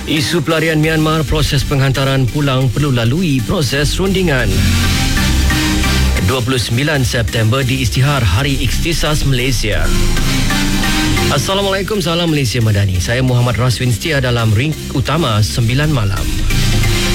Isu pelarian Myanmar, proses penghantaran pulang perlu lalui proses rundingan. 29 September diisytihar Hari Ikhtisas Malaysia. Assalamualaikum, salam Malaysia Madani. Saya Muhammad Raswin setia dalam ring utama 9 malam.